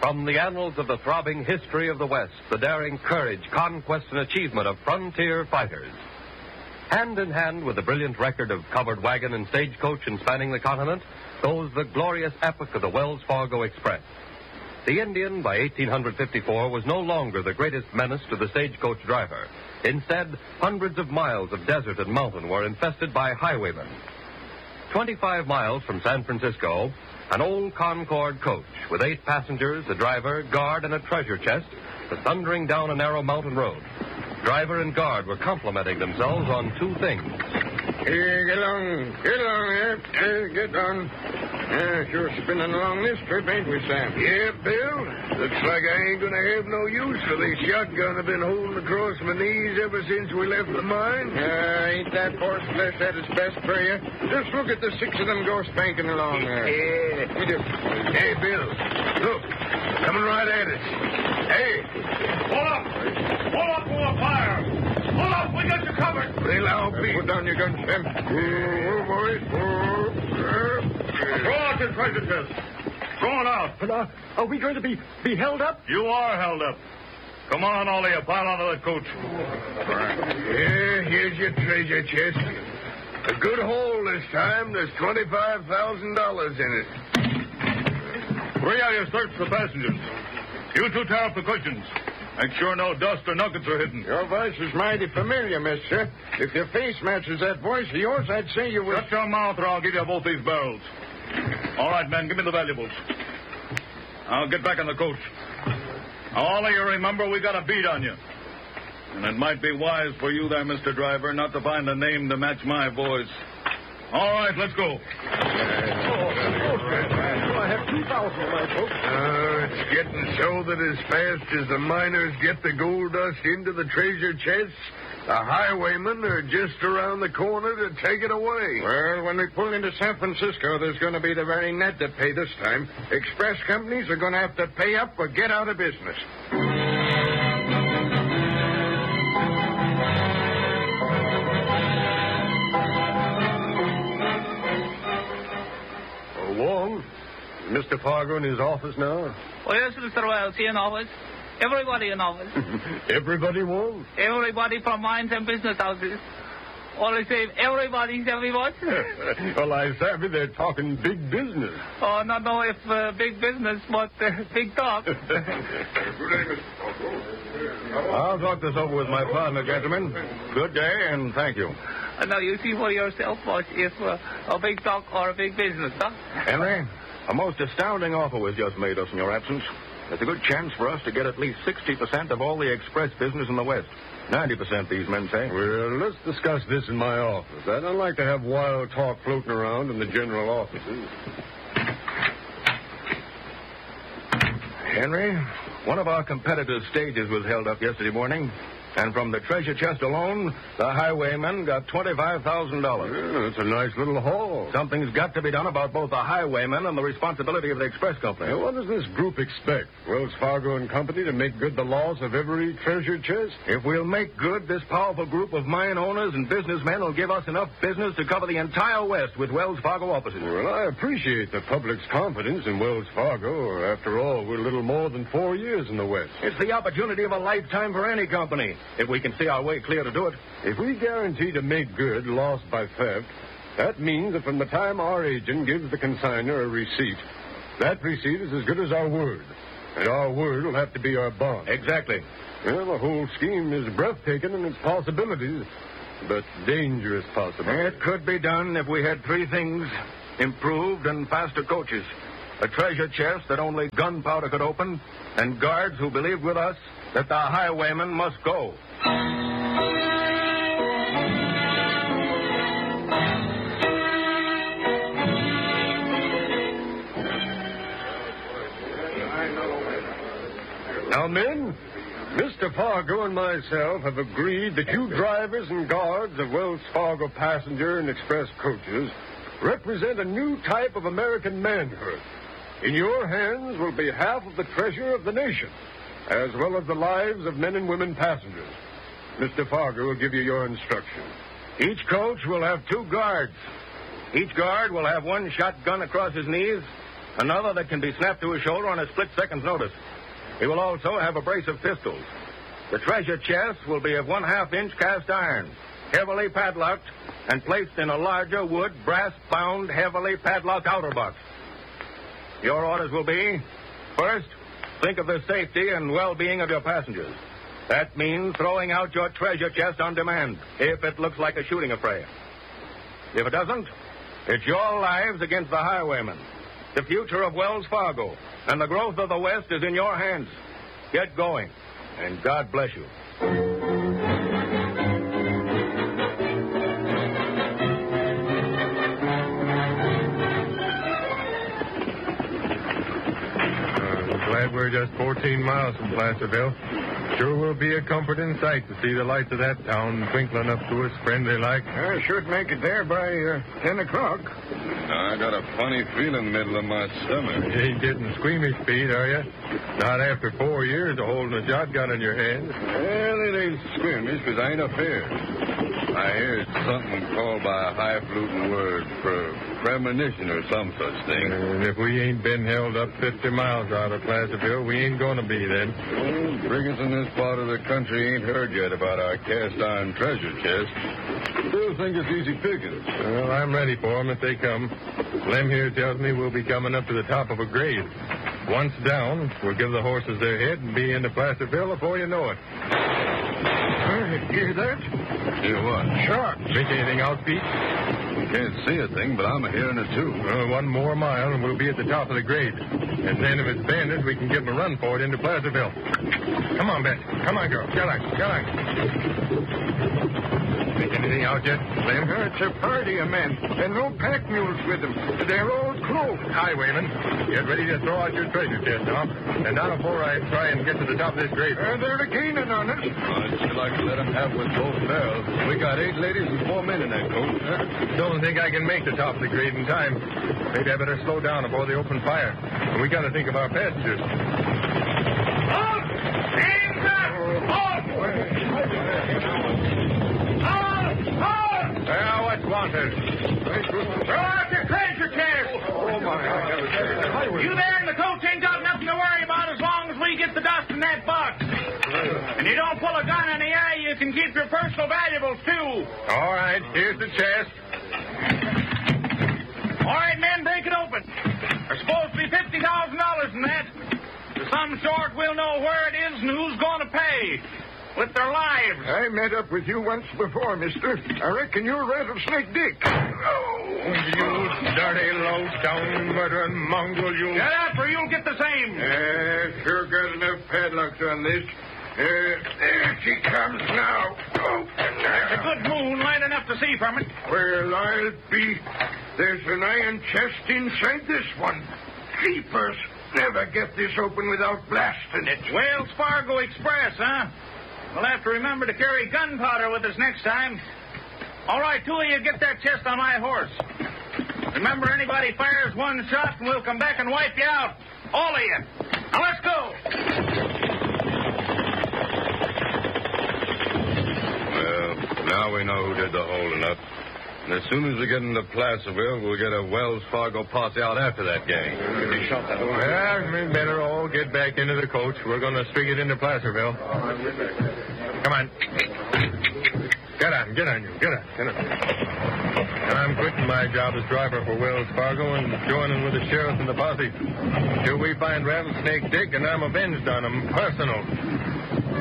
From the annals of the throbbing history of the West, the daring courage, conquest, and achievement of frontier fighters. Hand in hand with the brilliant record of covered wagon and stagecoach and spanning the continent goes the glorious epic of the Wells Fargo Express. The Indian, by 1854, was no longer the greatest menace to the stagecoach driver. Instead, hundreds of miles of desert and mountain were infested by highwaymen. 25 miles from San Francisco, an old Concorde coach with 8 passengers, a driver, guard, and a treasure chest was thundering down a narrow mountain road. Driver and guard were complimenting themselves on 2 things. Here, get along here. Get on. Sure spinning along this trip, ain't we, Sam? Yeah, Bill. Looks like I ain't gonna have no use for this shotgun I've been holding across my knees ever since we left the mine. Ain't that horse flesh at its best for you? Just look at the 6 of them go spanking along there. Yeah. Hey, Bill. Look. Coming right at us. Hey. Pull up! Pull up for a fire! Pull up! We got you covered! Well, I'll be. Put down your gun, Sam. boys. Throw out your treasure chest. Throw it out. But are we going to be held up? You are held up. Come on, all of you. Pile onto the coach. Yeah, here's your treasure chest. A good haul this time. There's $25,000 in it. 3 of you search the passengers. You 2 tear up the cushions. Make sure no dust or nuggets are hidden. Your voice is mighty familiar, mister. If your face matches that voice of yours, I'd say you were... Shut your mouth or I'll give you both these barrels. All right, men, give me the valuables. I'll get back in the coach. All of you remember we got a beat on you. And it might be wise for you there, Mr. Driver, not to find a name to match my voice. All right, let's go. I have 2,000 of my folks. It's getting so that as fast as the miners get the gold dust into the treasure chests, the highwaymen are just around the corner to take it away. Well, when we pull into San Francisco, there's going to be the very net to pay this time. Express companies are going to have to pay up or get out of business. Wong, Mr. Fargo in his office now? Oh, yes, Mr. Wells, he in office. Everybody in office. Everybody, Wong? Everybody from mines and business houses. All the same, everybody's everyone. Well, I savvy they're talking big business. Oh, not know if big business, but big talk. I'll talk this over with my partner, gentlemen. Good day, and thank you. Now, you see for yourself, boss, if a big talk or a big business, huh? Henry, a most astounding offer was just made us in your absence. There's a good chance for us to get at least 60% of all the express business in the West. 90%, these men say. Well, let's discuss this in my office. I don't like to have wild talk floating around in the general offices. Henry, one of our competitors' stages was held up yesterday morning. And from the treasure chest alone, the highwaymen got $25,000. Yeah, that's a nice little haul. Something's got to be done about both the highwaymen and the responsibility of the express company. Now, what does this group expect? Wells Fargo and Company to make good the loss of every treasure chest? If we'll make good, this powerful group of mine owners and businessmen will give us enough business to cover the entire West with Wells Fargo offices. Well, I appreciate the public's confidence in Wells Fargo. After all, we're little more than 4 years in the West. It's the opportunity of a lifetime for any company, if we can see our way clear to do it. If we guarantee to make good loss by theft, that means that from the time our agent gives the consignor a receipt, that receipt is as good as our word. And our word will have to be our bond. Exactly. Well, the whole scheme is breathtaking in its possibilities, but dangerous possibilities. It could be done if we had 3 things: improved and faster coaches, a treasure chest that only gunpowder could open, and guards who believed with us that the highwaymen must go. Now, men, Mr. Fargo and myself have agreed that you drivers and guards of Wells Fargo passenger and express coaches represent a new type of American manhood. In your hands will be half of the treasure of the nation, as well as the lives of men and women passengers. Mr. Fargo will give you your instruction. Each coach will have 2 guards. Each guard will have 1 shotgun across his knees Another that can be snapped to his shoulder on a split second's notice. He will also have a brace of pistols. The treasure chest will be of 1/2-inch cast iron, heavily padlocked, and placed in a larger wood, brass-bound, heavily padlocked outer box. Your orders will be, first, think of the safety and well-being of your passengers. That means throwing out your treasure chest on demand, if it looks like a shooting affray. If it doesn't, it's your lives against the highwaymen. The future of Wells Fargo and the growth of the West is in your hands. Get going, and God bless you. Glad we're just 14 miles from Placerville. Sure will be a comforting sight to see the lights of that town twinkling up to us friendly like. I should make it there by 10 o'clock. I got a funny feeling in the middle of my stomach. You ain't getting squeamish, Pete, are you? Not after 4 years of holding a shotgun in your hand. Well, it ain't squeamish, because I ain't afraid. I heard something called by a highfalutin word for premonition or some such thing. And if we ain't been held up 50 miles out of Placerville, we ain't going to be then. Well, brigands in this part of the country ain't heard yet about our cast-iron treasure chest. They'll think it's easy pickings. Well, I'm ready for 'em if they come. Lem here tells me we'll be coming up to the top of a grade. Once down, we'll give the horses their head and be into Placerville before you know it. Hear that? Hear what? Shots. Make anything out, Pete? Can't see a thing, but I'm hearing it, too. One more mile and we'll be at the top of the grade. And then if it's bandits, we can give them a run for it into Placerville. Come on, Beth. Come on, girl. Get on. Make anything out yet, Lem? It's a party of men, and no pack mules with them. They're all cloaked. Highwaymen, get ready to throw out your treasure chest now. And not before I try and get to the top of this grade. They're gaining on us. I'd still like to let them have with both barrels. We got 8 ladies and 4 men in that coach. Don't think I can make the top of the grade in time. Maybe I better slow down before they open fire. And we got to think of our passengers. Halt! Hands up! Halt! Well, what's wanted? Throw out your treasure chest! Oh, my. You there in the coach ain't got nothing to worry about as long as we get the dust in that box. And you don't pull a gun in the air, you can keep your personal valuables, too. All right, here's the chest. All right, men, break it open. There's supposed to be $50,000 in that. Of some sort, we'll know where it is and who's going to pay. With their lives. I met up with you once before, mister. I reckon you're Rattlesnake Dick. You dirty, low-down, murdering mongrel, you... Get up or you'll get the same. Sure got enough padlocks on this. There she comes now. There's a good moon light enough to see from it. Well, I'll be. There's an iron chest inside this one. Keepers never get this open without blasting it. Wells Fargo Express, huh? We'll have to remember to carry gunpowder with us next time. All right, 2 of you get that chest on my horse. Remember, anybody fires one shot and we'll come back and wipe you out. All of you. Now, let's go. Well, now we know who did the holding up. And as soon as we get into Placerville, we'll get a Wells Fargo posse out after that gang. Well, we better all get back into the coach. We're going to string it into Placerville. Come on. Get on, you. Get on. I'm quitting my job as driver for Wells Fargo and joining with the sheriff and the posse. Till we find Rattlesnake Dick, and I'm avenged on him, personal.